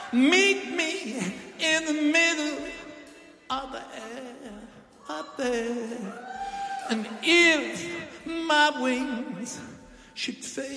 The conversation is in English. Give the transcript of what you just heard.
Meet me in the middle of the air up there. And if my wings should fail,